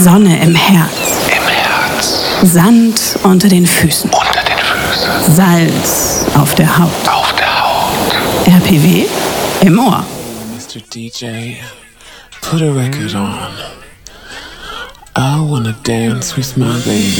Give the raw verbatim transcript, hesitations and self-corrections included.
Sonne im Herz. Im Herz. Sand unter den Füßen. Unter den Füßen. Salz auf der Haut. Auf der Haut. R P W im Ohr. Mister D J, put a record on. I wanna dance with my baby.